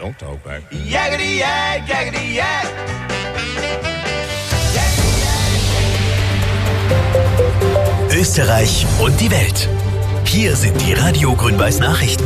Don't talk back. Yakety yak, yakety yak. Österreich und die Welt. Hier sind die Radio Grün-Weiß Nachrichten.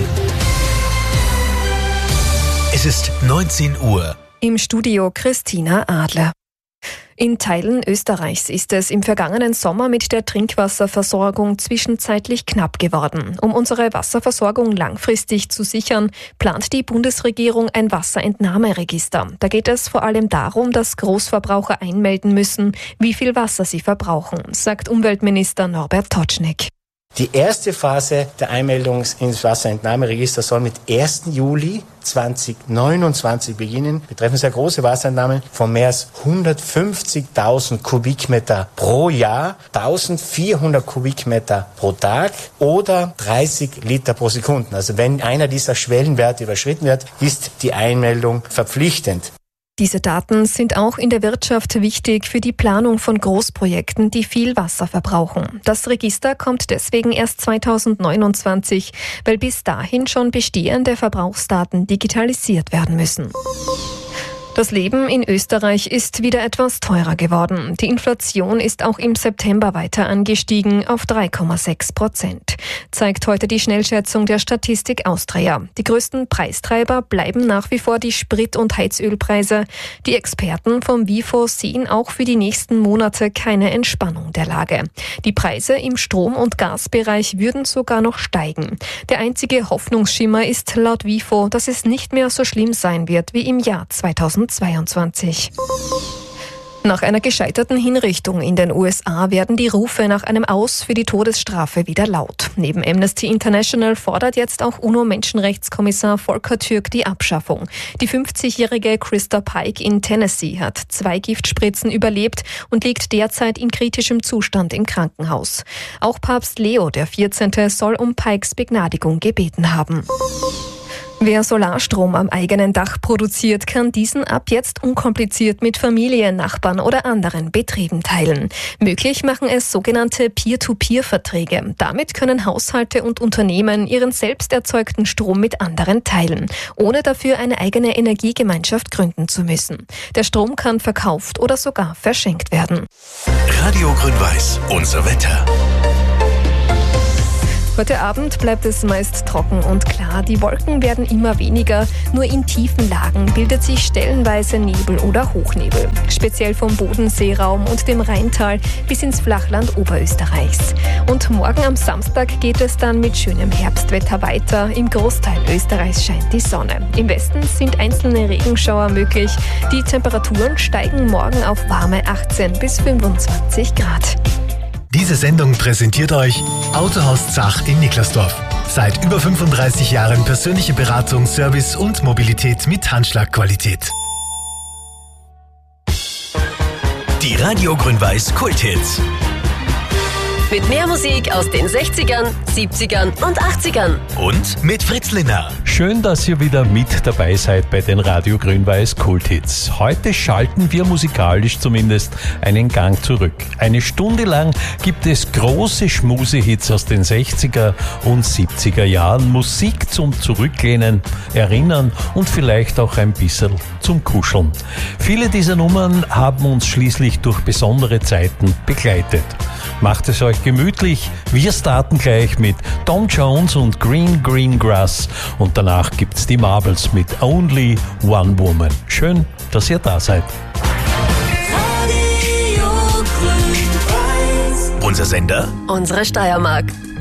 Es ist 19 Uhr. Im Studio Christina Adler. In Teilen Österreichs ist es im vergangenen Sommer mit der Trinkwasserversorgung zwischenzeitlich knapp geworden. Um unsere Wasserversorgung langfristig zu sichern, plant die Bundesregierung ein Wasserentnahmeregister. Da geht es vor allem darum, dass Großverbraucher einmelden müssen, wie viel Wasser sie verbrauchen, sagt Umweltminister Norbert Totschnig. Die erste Phase der Einmeldung ins Wasserentnahmeregister soll mit 1. Juli 2029 beginnen. Betreffen sehr große Wasserentnahmen von mehr als 150.000 Kubikmeter pro Jahr, 1.400 Kubikmeter pro Tag oder 30 Liter pro Sekunde. Also wenn einer dieser Schwellenwerte überschritten wird, ist die Einmeldung verpflichtend. Diese Daten sind auch in der Wirtschaft wichtig für die Planung von Großprojekten, die viel Wasser verbrauchen. Das Register kommt deswegen erst 2029, weil bis dahin schon bestehende Verbrauchsdaten digitalisiert werden müssen. Das Leben in Österreich ist wieder etwas teurer geworden. Die Inflation ist auch im September weiter angestiegen auf 3,6%, zeigt heute die Schnellschätzung der Statistik Austria. Die größten Preistreiber bleiben nach wie vor die Sprit- und Heizölpreise. Die Experten vom WIFO sehen auch für die nächsten Monate keine Entspannung der Lage. Die Preise im Strom- und Gasbereich würden sogar noch steigen. Der einzige Hoffnungsschimmer ist laut WIFO, dass es nicht mehr so schlimm sein wird wie im Jahr 2022. Nach einer gescheiterten Hinrichtung in den USA werden die Rufe nach einem Aus für die Todesstrafe wieder laut. Neben Amnesty International fordert jetzt auch UNO-Menschenrechtskommissar Volker Türk die Abschaffung. Die 50-jährige Krista Pike in Tennessee hat 2 Giftspritzen überlebt und liegt derzeit in kritischem Zustand im Krankenhaus. Auch Papst Leo XIV. Soll um Pikes Begnadigung gebeten haben. Wer Solarstrom am eigenen Dach produziert, kann diesen ab jetzt unkompliziert mit Familie, Nachbarn oder anderen Betrieben teilen. Möglich machen es sogenannte Peer-to-Peer-Verträge. Damit können Haushalte und Unternehmen ihren selbst erzeugten Strom mit anderen teilen, ohne dafür eine eigene Energiegemeinschaft gründen zu müssen. Der Strom kann verkauft oder sogar verschenkt werden. Radio Grün-Weiß, unser Wetter. Heute Abend bleibt es meist trocken und klar. Die Wolken werden immer weniger. Nur in tiefen Lagen bildet sich stellenweise Nebel oder Hochnebel. Speziell vom Bodenseeraum und dem Rheintal bis ins Flachland Oberösterreichs. Und morgen am Samstag geht es dann mit schönem Herbstwetter weiter. Im Großteil Österreichs scheint die Sonne. Im Westen sind einzelne Regenschauer möglich. Die Temperaturen steigen morgen auf warme 18 bis 25 Grad. Diese Sendung präsentiert euch Autohaus Zach in Niklasdorf. Seit über 35 Jahren persönliche Beratung, Service und Mobilität mit Handschlagqualität. Die Radio Grün-Weiß Kulthits. Mit mehr Musik aus den 60ern, 70ern und 80ern. Und mit Fritz Linner. Schön, dass ihr wieder mit dabei seid bei den Radio Grün-Weiß Kulthits. Heute schalten wir musikalisch zumindest einen Gang zurück. Eine Stunde lang gibt es große Schmusehits aus den 60er und 70er Jahren. Musik zum Zurücklehnen, Erinnern und vielleicht auch ein bisschen zum Kuscheln. Viele dieser Nummern haben uns schließlich durch besondere Zeiten begleitet. Macht es euch gemütlich. Wir starten gleich mit Tom Jones und Green Green Grass und danach gibt's die Marbles mit Only One Woman. Schön, dass ihr da seid. Unser Sender? Unsere Steiermark.